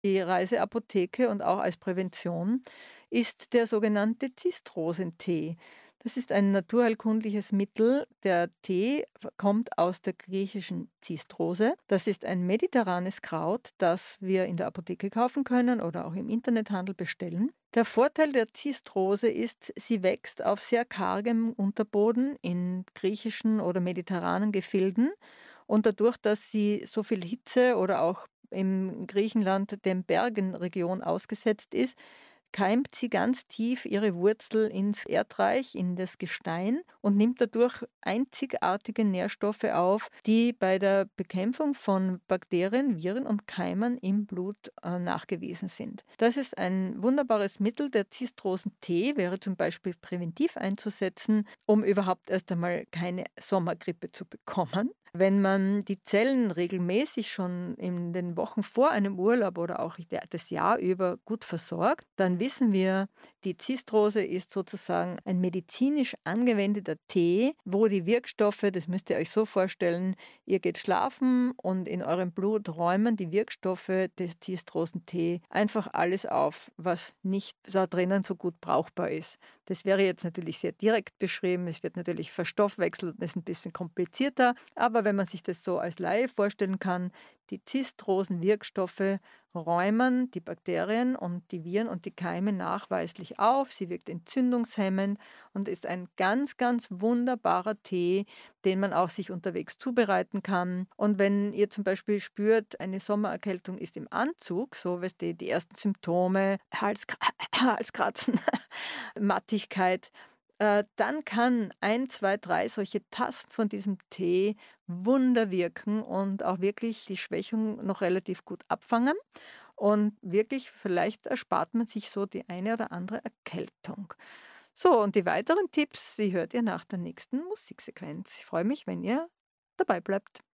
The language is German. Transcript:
Die Reiseapotheke und auch als Prävention ist der sogenannte Zistrosentee. Das ist ein naturheilkundliches Mittel. Der Tee kommt aus der griechischen Zistrose. Das ist ein mediterranes Kraut, das wir in der Apotheke kaufen können oder auch im Internethandel bestellen. Der Vorteil der Zistrose ist, sie wächst auf sehr kargem Unterboden in griechischen oder mediterranen Gefilden. Und dadurch, dass sie so viel Hitze oder auch im Griechenland den Bergenregion ausgesetzt ist, keimt sie ganz tief ihre Wurzel ins Erdreich, in das Gestein und nimmt dadurch einzigartige Nährstoffe auf, die bei der Bekämpfung von Bakterien, Viren und Keimen im Blut nachgewiesen sind. Das ist ein wunderbares Mittel. Der Zistrosentee wäre zum Beispiel präventiv einzusetzen, um überhaupt erst einmal keine Sommergrippe zu bekommen. Wenn man die Zellen regelmäßig schon in den Wochen vor einem Urlaub oder auch das Jahr über gut versorgt, dann wissen wir, die Zistrose ist sozusagen ein medizinisch angewendeter Tee, wo die Wirkstoffe, das müsst ihr euch so vorstellen, ihr geht schlafen und in eurem Blut räumen die Wirkstoffe des Zistrosentee einfach alles auf, was nicht da drinnen so gut brauchbar ist. Das wäre jetzt natürlich sehr direkt beschrieben, es wird natürlich verstoffwechselt und ist ein bisschen komplizierter, aber wenn man sich das so als Laie vorstellen kann, die Zistrosen-Wirkstoffe räumen die Bakterien und die Viren und die Keime nachweislich auf. Sie wirkt entzündungshemmend und ist ein ganz, ganz wunderbarer Tee, den man auch sich unterwegs zubereiten kann. Und wenn ihr zum Beispiel spürt, eine Sommererkältung ist im Anzug, so weißt du, die ersten Symptome, Halskratzen, Mattigkeit, dann kann ein, 2, 3 solche Tassen von diesem Tee Wunder wirken und auch wirklich die Schwächung noch relativ gut abfangen. Und wirklich, vielleicht erspart man sich so die eine oder andere Erkältung. So, und die weiteren Tipps, die hört ihr nach der nächsten Musiksequenz. Ich freue mich, wenn ihr dabei bleibt.